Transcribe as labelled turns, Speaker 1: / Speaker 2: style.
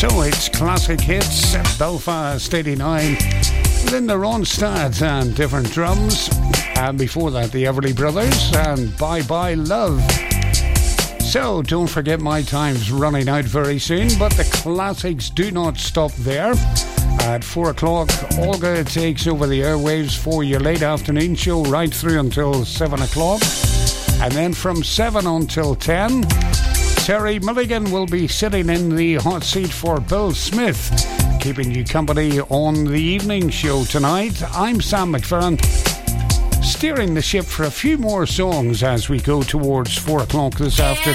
Speaker 1: So it's classic hits, Belfast 89, then the Ronstadt and Different Drums, and before that the Everly Brothers and Bye Bye Love. So don't forget my time's running out very soon, but the classics do not stop there. At 4 o'clock, Olga takes over the airwaves for your late afternoon show right through until 7 o'clock. And then from 7 until 10, Terry Milligan will be sitting in the hot seat for Bill Smith, keeping you company on the evening show tonight. I'm Sam McFerrin, steering the ship for a few more songs as we go towards 4 o'clock this afternoon.